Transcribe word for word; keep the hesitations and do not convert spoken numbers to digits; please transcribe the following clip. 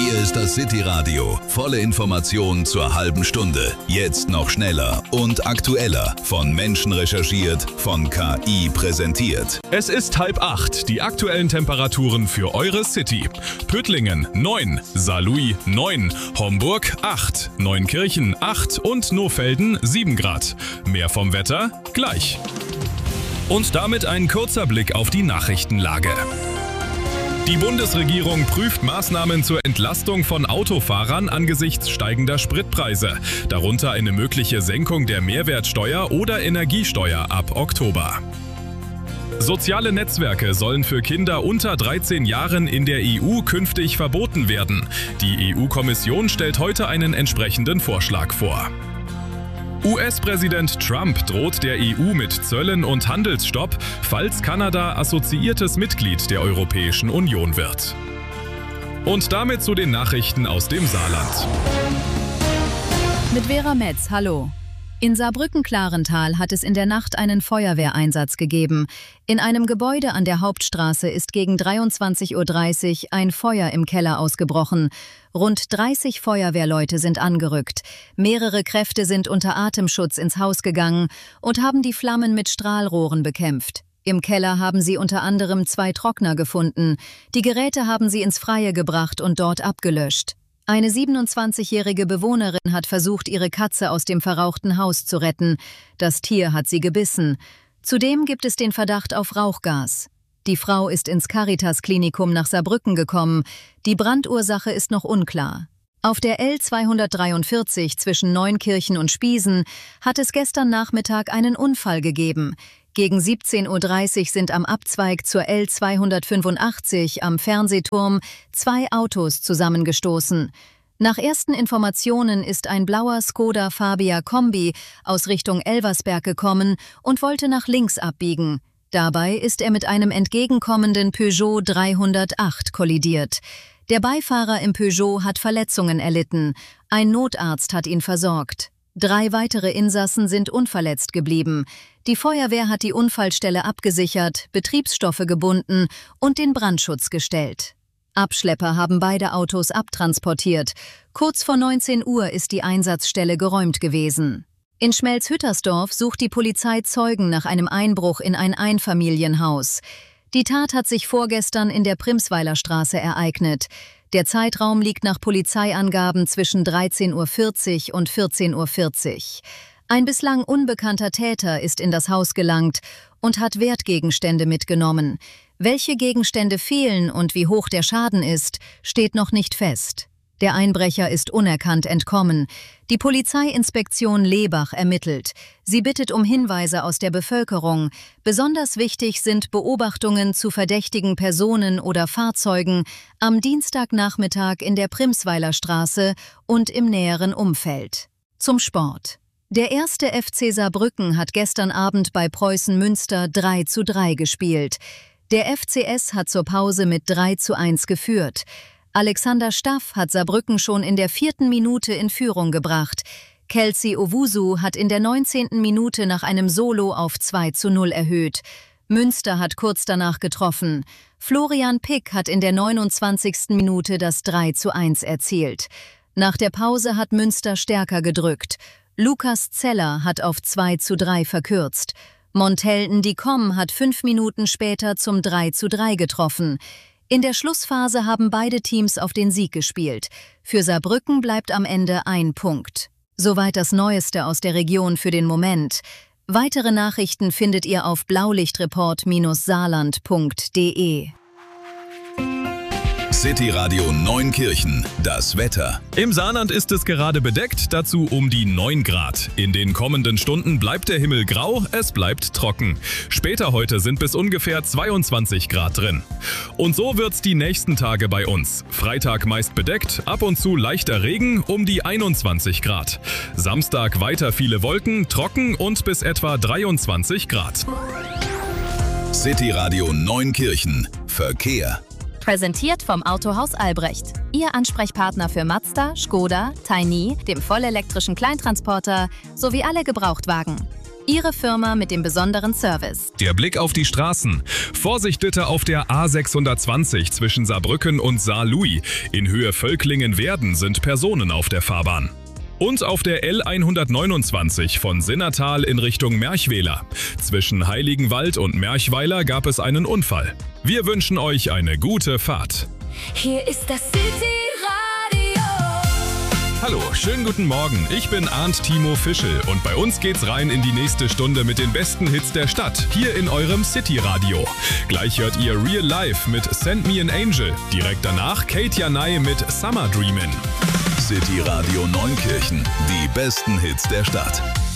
Hier ist das City Radio. Volle Informationen zur halben Stunde. Jetzt noch schneller und aktueller. Von Menschen recherchiert, von K I präsentiert. Es ist halb acht. Die aktuellen Temperaturen für eure City. Püttlingen neun, Saarlouis neun, Homburg acht, Neunkirchen acht und Nohfelden sieben Grad. Mehr vom Wetter gleich. Und damit ein kurzer Blick auf die Nachrichtenlage. Die Bundesregierung prüft Maßnahmen zur Entlastung von Autofahrern angesichts steigender Spritpreise, darunter eine mögliche Senkung der Mehrwertsteuer oder Energiesteuer ab Oktober. Soziale Netzwerke sollen für Kinder unter dreizehn Jahren in der E U künftig verboten werden. Die E U-Kommission stellt heute einen entsprechenden Vorschlag vor. U S-Präsident Trump droht der E U mit Zöllen und Handelsstopp, falls Kanada assoziiertes Mitglied der Europäischen Union wird. Und damit zu den Nachrichten aus dem Saarland. Mit Vera Metz, hallo. In Saarbrücken-Klarental hat es in der Nacht einen Feuerwehreinsatz gegeben. In einem Gebäude an der Hauptstraße ist gegen dreiundzwanzig Uhr dreißig ein Feuer im Keller ausgebrochen. Rund dreißig Feuerwehrleute sind angerückt. Mehrere Kräfte sind unter Atemschutz ins Haus gegangen und haben die Flammen mit Strahlrohren bekämpft. Im Keller haben sie unter anderem zwei Trockner gefunden. Die Geräte haben sie ins Freie gebracht und dort abgelöscht. Eine siebenundzwanzigjährige Bewohnerin hat versucht, ihre Katze aus dem verrauchten Haus zu retten. Das Tier hat sie gebissen. Zudem gibt es den Verdacht auf Rauchgas. Die Frau ist ins Caritas-Klinikum nach Saarbrücken gekommen. Die Brandursache ist noch unklar. Auf der L zweihundertdreiundvierzig zwischen Neunkirchen und Spiesen hat es gestern Nachmittag einen Unfall gegeben. Gegen siebzehn Uhr dreißig sind am Abzweig zur L zweihundertfünfundachtzig am Fernsehturm zwei Autos zusammengestoßen. Nach ersten Informationen ist ein blauer Skoda Fabia Kombi aus Richtung Elversberg gekommen und wollte nach links abbiegen. Dabei ist er mit einem entgegenkommenden Peugeot dreihundertacht kollidiert. Der Beifahrer im Peugeot hat Verletzungen erlitten. Ein Notarzt hat ihn versorgt. Drei weitere Insassen sind unverletzt geblieben. Die Feuerwehr hat die Unfallstelle abgesichert, Betriebsstoffe gebunden und den Brandschutz gestellt. Abschlepper haben beide Autos abtransportiert. Kurz vor neunzehn Uhr ist die Einsatzstelle geräumt gewesen. In Schmelz-Hüttersdorf sucht die Polizei Zeugen nach einem Einbruch in ein Einfamilienhaus. Die Tat hat sich vorgestern in der Primsweiler Straße ereignet. Der Zeitraum liegt nach Polizeiangaben zwischen dreizehn Uhr vierzig und vierzehn Uhr vierzig. Ein bislang unbekannter Täter ist in das Haus gelangt und hat Wertgegenstände mitgenommen. Welche Gegenstände fehlen und wie hoch der Schaden ist, steht noch nicht fest. Der Einbrecher ist unerkannt entkommen. Die Polizeiinspektion Lebach ermittelt. Sie bittet um Hinweise aus der Bevölkerung. Besonders wichtig sind Beobachtungen zu verdächtigen Personen oder Fahrzeugen am Dienstagnachmittag in der Primsweiler Straße und im näheren Umfeld. Zum Sport. Der erste F C Saarbrücken hat gestern Abend bei Preußen Münster drei zu drei gespielt. Der F C S hat zur Pause mit drei zu eins geführt. Alexander Staff hat Saarbrücken schon in der vierten Minute in Führung gebracht. Kelsey Owusu hat in der neunzehnten Minute nach einem Solo auf zwei zu null erhöht. Münster hat kurz danach getroffen. Florian Pick hat in der neunundzwanzigsten Minute das drei zu eins erzielt. Nach der Pause hat Münster stärker gedrückt. Lukas Zeller hat auf zwei zu drei verkürzt. Montelten Dicom hat fünf Minuten später zum drei zu drei getroffen. In der Schlussphase haben beide Teams auf den Sieg gespielt. Für Saarbrücken bleibt am Ende ein Punkt. Soweit das Neueste aus der Region für den Moment. Weitere Nachrichten findet ihr auf blaulichtreport Saarland punkt de. City Radio Neunkirchen, das Wetter. Im Saarland ist es gerade bedeckt, dazu um die neun Grad. In den kommenden Stunden bleibt der Himmel grau, es bleibt trocken. Später heute sind bis ungefähr zweiundzwanzig Grad drin. Und so wird's die nächsten Tage bei uns. Freitag meist bedeckt, ab und zu leichter Regen um die einundzwanzig Grad. Samstag weiter viele Wolken, trocken und bis etwa dreiundzwanzig Grad. City Radio Neunkirchen, Verkehr. Präsentiert vom Autohaus Albrecht. Ihr Ansprechpartner für Mazda, Škoda, Tiny, dem vollelektrischen Kleintransporter sowie alle Gebrauchtwagen. Ihre Firma mit dem besonderen Service. Der Blick auf die Straßen. Vorsicht bitte auf der A sechshundertzwanzig zwischen Saarbrücken und Saarlouis. In Höhe Völklingen-Werden sind Personen auf der Fahrbahn. Und auf der L hundertneunundzwanzig von Sinnertal in Richtung Merchweiler. Zwischen Heiligenwald und Merchweiler gab es einen Unfall. Wir wünschen euch eine gute Fahrt. Hier ist das City Radio. Hallo, schönen guten Morgen. Ich bin Arndt Timo Fischel und bei uns geht's rein in die nächste Stunde mit den besten Hits der Stadt, hier in eurem City Radio. Gleich hört ihr Real Life mit Send Me an Angel. Direkt danach Kate Janai mit Summer Dreamin'. City Radio Neunkirchen, die besten Hits der Stadt.